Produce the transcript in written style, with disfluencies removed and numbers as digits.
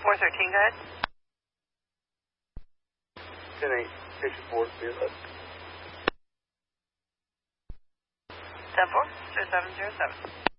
413, go ahead. 10-8, station 4, clear left. 10-4, 0707.